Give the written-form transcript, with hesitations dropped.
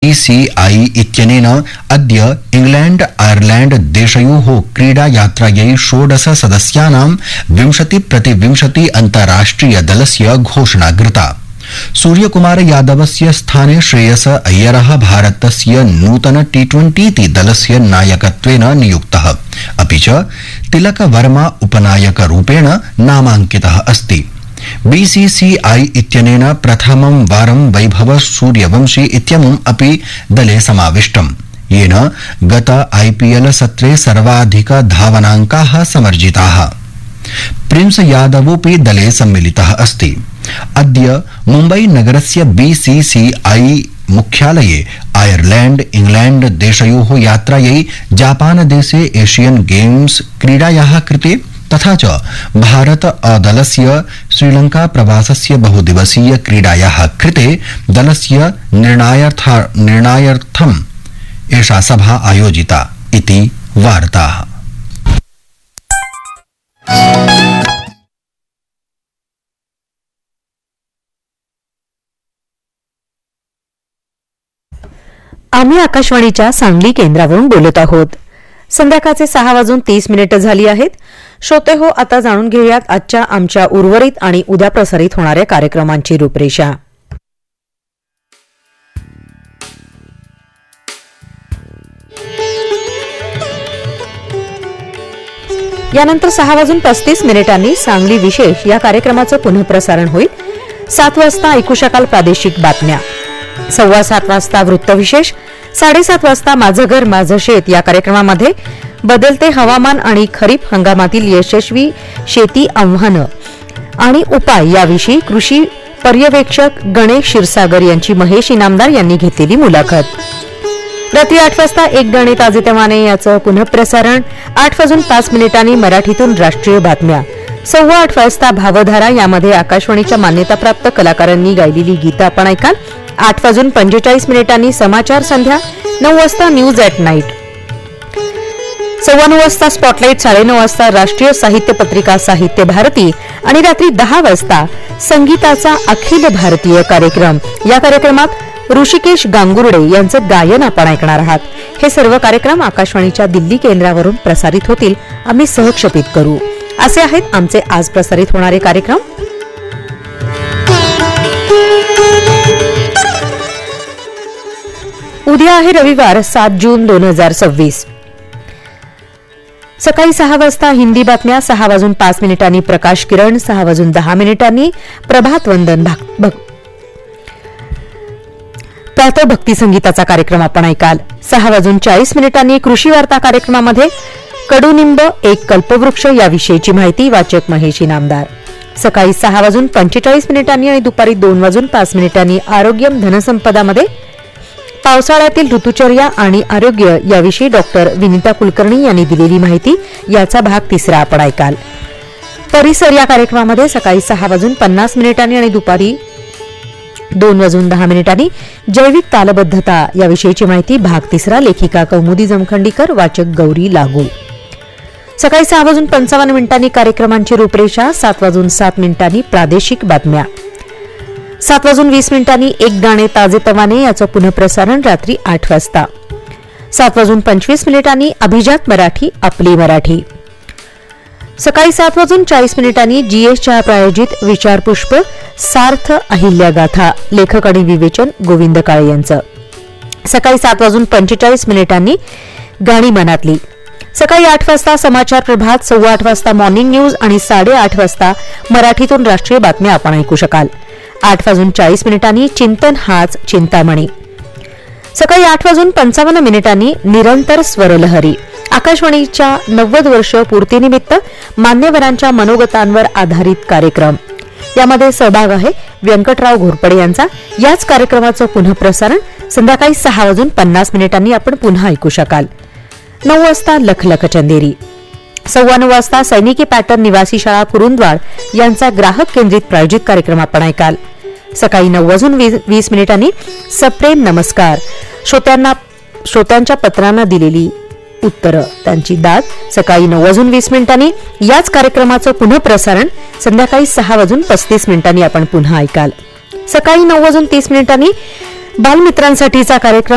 BCCI इत्यनेन अद्य England Ireland देशयोः क्रीडायात्रायै 16 सदस्यानां 20-20 अन्ताराष्ट्रिय दलस्य घोषणा कृता। सूर्यकुमार यादवस्य स्थाने श्रेयस अय्यरः भारतस्य नूतन T20 दलस्य नायकत्वेन नियुक्तः, अपि च तिलक वर्मा उपनायकरूपेण नामाङ्कितः अस्ति। BCCI इत्यनेन प्रथमं वारं वैभव सूर्यवंशी इत्यमुम् अपि दले समाविष्टम्, येन गत IPL सत्रे सर्वाधिक धावनाङ्काः समर्जिताः। प्रिंस यादवोऽपि दले सम्मिलितः अस्ति। अद्य मुम्बई नगरस्य BCCI मुख्यालये आयरलैंड इंग्लैंड देशयोः यात्रायै जापान देशे एशियन गेम्स क्रीडायाः कृते तथा च भारत दलस्य श्रीलंका प्रवासस्य बहुदिवसीय क्रीडायाः कृते दलस्य निर्णयार्थम् एषा सभा आयोजिता इति वार्ताः। आम्ही आकाशवाणीच्या सांगली केंद्रावरून बोलत आहोत। संध्याकाळचे 6:30 झाली आहेत। श्रोते हो, आता जाणून घेऊयात आजच्या आमच्या उर्वरित आणि उद्या प्रसारित होणाऱ्या कार्यक्रमांची रूपरेषा। यानंतर 6:35 सांगली विशेष या कार्यक्रमाचं पुनःप्रसारण होईल। 7 वाजता ऐकू शकाल प्रादेशिक बातम्या। 7:15 वाजता वृत्तविशेष। 7:30 वाजता माझं घर माझं शेत या कार्यक्रमामध्ये बदलते हवामान आणि खरीप हंगामातील यशस्वी शेती आव्हानं आणि उपाय याविषयी कृषी पर्यवेक्षक गणेश क्षीरसागर यांची महेश इनामदार यांनी घेतलेली मुलाखत। रात्री 8 वाजता एक गाणे ताजेतवाने याचं पुनःप्रसारण। 8:05 मराठीतून राष्ट्रीय बातम्या। 8:15 वाजता भावधारा यामध्ये आकाशवाणीच्या मान्यताप्राप्त कलाकारांनी गायलेली गीतं आपण ऐकाल। 8:45 समाचार संध्या। 9 वाजता न्यूज ॲट नाईट। 9:15 वाजता स्पॉटलाईट। 9:30 वाजता राष्ट्रीय साहित्य पत्रिका साहित्य भारती आणि रात्री 10 वाजता संगीताचा अखिल भारतीय कार्यक्रम। या कार्यक्रमात ऋषिकेश गांगुर्डे यांचं गायन आपण ऐकणार आहात। हे सर्व कार्यक्रम आकाशवाणीच्या दिल्ली केंद्रावरून प्रसारित होतील, आम्ही सहक्षेपित करू। असे आहेत आमचे आज प्रसारित होणारे कार्यक्रम। उद्या आहे रविवार 7 जून 2026। सकाळी 6 वाजता हिंदी बातम्या। 6:05 प्रकाश किरण। 6:10 प्रभात वंदन प्रातः भक्ती संगीताचा कार्यक्रम आपण ऐकाल। 6:40 कृषी वार्ता कार्यक्रमामध्ये कडुनिंब एक कल्पवृक्ष याविषयीची माहिती, वाचक महेश इनामदार। सकाळी 6:45 आणि दुपारी 2:05 आरोग्यम धनसंपदामध्ये पावसाळ्यातील ऋतुचर्या आणि आरोग्य याविषयी डॉक्टर विनीता कुलकर्णी यांनी दिलेली माहिती, याचा भाग 3 आपण ऐकाल। परिसर या कार्यक्रमामध्ये सकाळी 6:50 आणि दुपारी 2:10 जैविक तालबद्धता याविषयीची माहिती, भाग 3 लेखिका कौमुदी जमखंडीकर, वाचक गौरी लागू। सकाळी 6:55 कार्यक्रमांची रूपरेषा। 7:07 प्रादेशिक बातम्या। 7:20 एक गाणे ताजेतवाने याचं पुनःप्रसारण रात्री 8 वाजता। 7:25 अभिजात मराठी आपली मराठी। सकाळी 7:40 GS प्रायोजित विचारपुष्प सार्थ अहिल्यागाथा, लेखक आणि विवेचन गोविंद काळे यांचं। सकाळी 7:45 गाणी मनातली। सकाळी 8 वाजता समाचार प्रभात। 8:15 वाजता मॉर्निंग न्यूज आणि 8:30 वाजता मराठीतून राष्ट्रीय बातम्या आपण ऐकू शकाल। 8:40 चिंतन हाच चिंतामणी। सकाळी 8:55 निरंतर स्वरलहरी, आकाशवाणीच्या 90 वर्ष पूर्तीनिमित्त मान्यवरांच्या मनोगतांवर आधारित कार्यक्रम। यामध्ये सहभाग आहे व्यंकटराव घोरपडे यांचा। याच कार्यक्रमाचं पुनःप्रसारण संध्याकाळी 6:50 आपण पुन्हा ऐकू शकाल। 9 वाजता लखलख चंदेरी। 9:15 वाजता सैनिकी पॅटर्न निवासी शाळा कुरुंदवाड यांचा ग्राहक केंद्रित प्रायोजित कार्यक्रम आपण ऐकाल। सकाळी 9:20 सप्रेम नमस्कार, श्रोत्यांच्या पत्रांना दिलेली उत्तरं त्यांची दाद। सकाळी 9:20 याच कार्यक्रमाचं पुनःप्रसारण संध्याकाळी 6:35 आपण पुन्हा ऐकाल। सकाळी 9:30 बालमित्रांसाठीचा कार्यक्रम